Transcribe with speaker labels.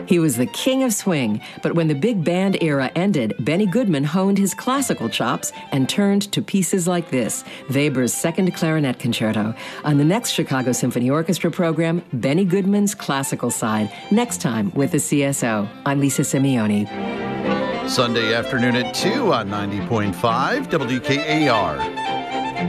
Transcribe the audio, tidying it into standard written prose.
Speaker 1: He was the king of swing, but when the big band era ended, Benny Goodman honed his classical chops and turned to pieces like this, Weber's Second Clarinet Concerto. On the next Chicago Symphony Orchestra program, Benny Goodman's classical side, next time with the CSO. I'm Lisa Simeoni.
Speaker 2: Sunday afternoon at 2 on 90.5 WKAR.